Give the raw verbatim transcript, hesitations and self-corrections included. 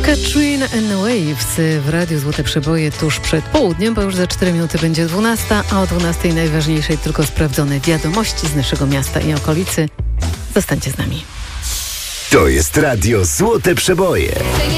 Katrina and the Waves w Radiu Złote Przeboje tuż przed południem, bo już za cztery minuty będzie dwunasta, a o dwunastej najważniejszej tylko sprawdzone wiadomości z naszego miasta i okolicy. Zostańcie z nami. To jest Radio Złote Przeboje.